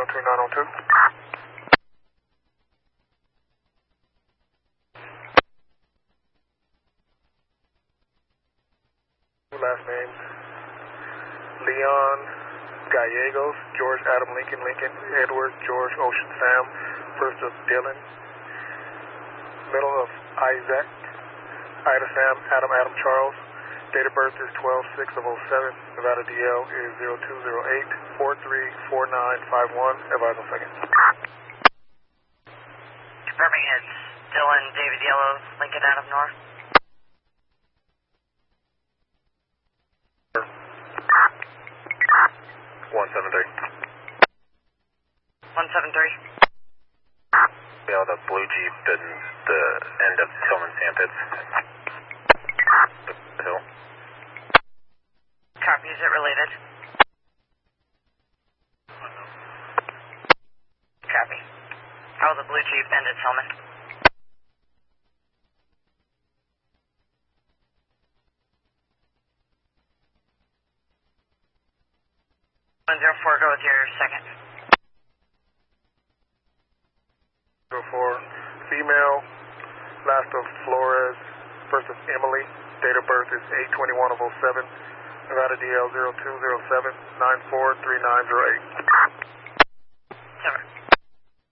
2902. Last name, Leon Gallegos, George Adam Lincoln, Edward George Ocean Sam, first of Dylan, middle of Isaac, Ida Sam, Adam Charles, date of birth is 12/6/07, Nevada DL is 0208-434951, advise on second. Confirming it's Dylan David Yellow, Lincoln Adam North. 173. 173. Yeah, the blue Jeep in the end of Tillman Sandpits. Hill. Copy, is it related? Copy. How will the blue Jeep end at Tillman? 104, go with your second. 04, female, last of Flores, first of Emily, date of birth is 8/21/07, Nevada DL 0207-943908. 7.